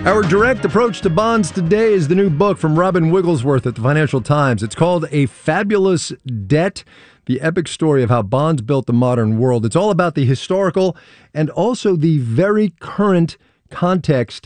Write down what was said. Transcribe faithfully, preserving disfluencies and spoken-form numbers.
Our direct approach to bonds today is the new book from Robin Wigglesworth at the Financial Times. It's called A Fabulous Debt, the epic story of how bonds built the modern world. It's all about the historical and also the very current context